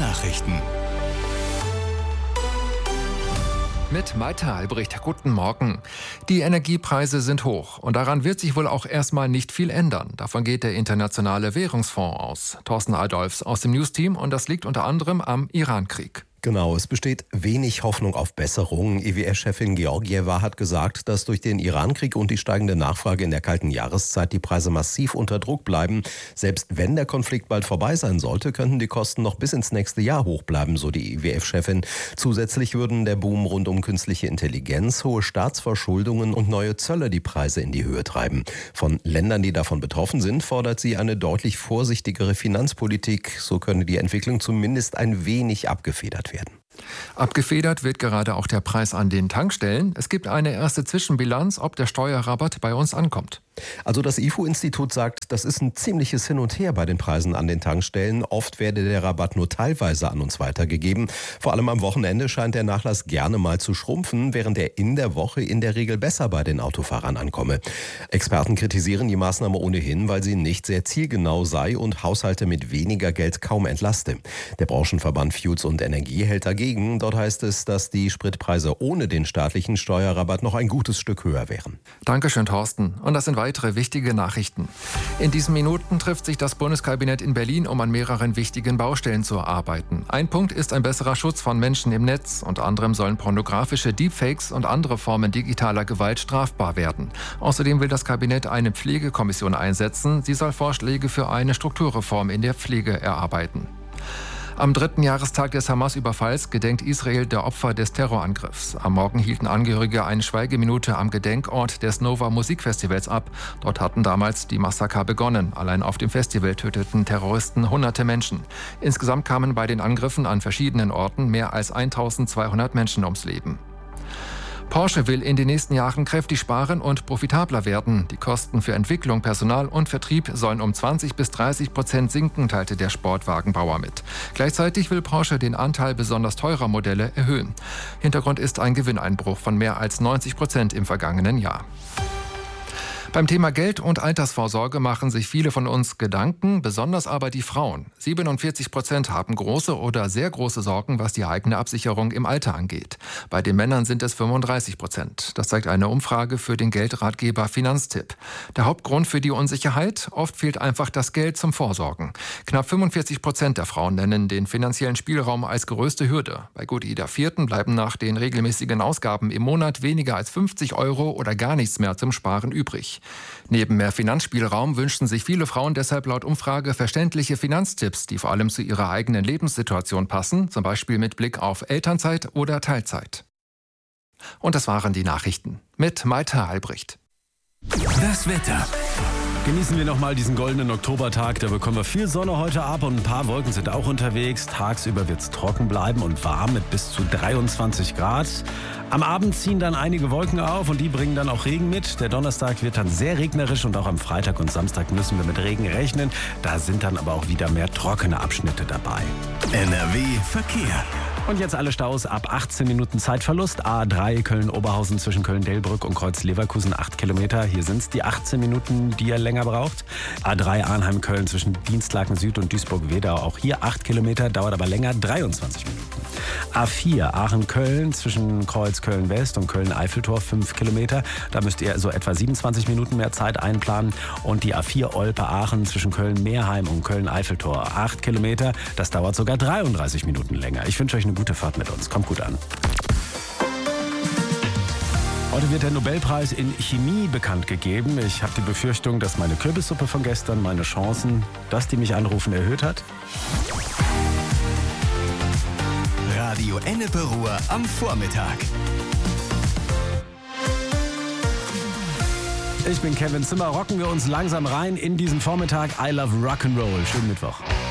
Nachrichten. Mit Malte Albrecht, guten Morgen. Die Energiepreise sind hoch und daran wird sich wohl auch erstmal nicht viel ändern. Davon geht der Internationale Währungsfonds aus. Thorsten Adolfs aus dem News-Team, und das liegt unter anderem am Iran-Krieg. Genau, es besteht wenig Hoffnung auf Besserung. IWF-Chefin Georgieva hat gesagt, dass durch den Iran-Krieg und die steigende Nachfrage in der kalten Jahreszeit die Preise massiv unter Druck bleiben. Selbst wenn der Konflikt bald vorbei sein sollte, könnten die Kosten noch bis ins nächste Jahr hoch bleiben, so die IWF-Chefin. Zusätzlich würden der Boom rund um künstliche Intelligenz, hohe Staatsverschuldungen und neue Zölle die Preise in die Höhe treiben. Von Ländern, die davon betroffen sind, fordert sie eine deutlich vorsichtigere Finanzpolitik. So könne die Entwicklung zumindest ein wenig abgefedert werden. Abgefedert wird gerade auch der Preis an den Tankstellen. Es gibt eine erste Zwischenbilanz, ob der Steuerrabatt bei uns ankommt. Also das IFO-Institut sagt, das ist ein ziemliches Hin und Her bei den Preisen an den Tankstellen. Oft werde der Rabatt nur teilweise an uns weitergegeben. Vor allem am Wochenende scheint der Nachlass gerne mal zu schrumpfen, während er in der Woche in der Regel besser bei den Autofahrern ankomme. Experten kritisieren die Maßnahme ohnehin, weil sie nicht sehr zielgenau sei und Haushalte mit weniger Geld kaum entlaste. Der Branchenverband Fuels und Energie hält dagegen. Dort heißt es, dass die Spritpreise ohne den staatlichen Steuerrabatt noch ein gutes Stück höher wären. Dankeschön, Thorsten. Und das sind weitere wichtige Nachrichten. In diesen Minuten trifft sich das Bundeskabinett in Berlin, um an mehreren wichtigen Baustellen zu arbeiten. Ein Punkt ist ein besserer Schutz von Menschen im Netz. Unter anderem sollen pornografische Deepfakes und andere Formen digitaler Gewalt strafbar werden. Außerdem will das Kabinett eine Pflegekommission einsetzen. Sie soll Vorschläge für eine Strukturreform in der Pflege erarbeiten. Am 3. Jahrestag des Hamas-Überfalls gedenkt Israel der Opfer des Terrorangriffs. Am Morgen hielten Angehörige eine Schweigeminute am Gedenkort des Nova Musikfestivals ab. Dort hatten damals die Massaker begonnen. Allein auf dem Festival töteten Terroristen hunderte Menschen. Insgesamt kamen bei den Angriffen an verschiedenen Orten mehr als 1200 Menschen ums Leben. Porsche will in den nächsten Jahren kräftig sparen und profitabler werden. Die Kosten für Entwicklung, Personal und Vertrieb sollen um 20-30% sinken, teilte der Sportwagenbauer mit. Gleichzeitig will Porsche den Anteil besonders teurer Modelle erhöhen. Hintergrund ist ein Gewinneinbruch von mehr als 90% im vergangenen Jahr. Beim Thema Geld und Altersvorsorge machen sich viele von uns Gedanken, besonders aber die Frauen. 47% haben große oder sehr große Sorgen, was die eigene Absicherung im Alter angeht. Bei den Männern sind es 35%. Das zeigt eine Umfrage für den Geldratgeber Finanztipp. Der Hauptgrund für die Unsicherheit? Oft fehlt einfach das Geld zum Vorsorgen. Knapp 45% der Frauen nennen den finanziellen Spielraum als größte Hürde. Bei gut jeder Vierten bleiben nach den regelmäßigen Ausgaben im Monat weniger als 50 € oder gar nichts mehr zum Sparen übrig. Neben mehr Finanzspielraum wünschen sich viele Frauen deshalb laut Umfrage verständliche Finanztipps, die vor allem zu ihrer eigenen Lebenssituation passen, zum Beispiel mit Blick auf Elternzeit oder Teilzeit. Und das waren die Nachrichten mit Malte Albrecht. Das Wetter. Genießen wir nochmal diesen goldenen Oktobertag. Da bekommen wir viel Sonne heute ab und ein paar Wolken sind auch unterwegs. Tagsüber wird es trocken bleiben und warm mit bis zu 23 Grad. Am Abend ziehen dann einige Wolken auf und die bringen dann auch Regen mit. Der Donnerstag wird dann sehr regnerisch und auch am Freitag und Samstag müssen wir mit Regen rechnen. Da sind dann aber auch wieder mehr trockene Abschnitte dabei. NRW Verkehr. Und jetzt alle Staus ab 18 Minuten Zeitverlust. A3 Köln-Oberhausen zwischen Köln-Delbrück und Kreuz-Leverkusen 8 Kilometer. Hier sind es die 18 Minuten, die ihr länger braucht. A3 Arnheim-Köln zwischen Dienstlaken Süd und Duisburg-Wedau. Auch hier 8 Kilometer, dauert aber länger, 23 Minuten. A4 Aachen-Köln zwischen Kreuz Köln-West und Köln-Eiffeltor 5 Kilometer. Da müsst ihr so etwa 27 Minuten mehr Zeit einplanen. Und die A4 Olpe-Aachen zwischen Köln-Meerheim und Köln-Eiffeltor 8 Kilometer. Das dauert sogar 33 Minuten länger. Ich wünsche euch eine gute Fahrt mit uns. Kommt gut an. Heute wird der Nobelpreis in Chemie bekannt gegeben. Ich habe die Befürchtung, dass meine Kürbissuppe von gestern meine Chancen, dass die mich anrufen, erhöht hat. Radio Ennepe Ruhr am Vormittag. Ich bin Kevin Zimmer. Rocken wir uns langsam rein in diesen Vormittag. I love Rock'n'Roll. Schönen Mittwoch.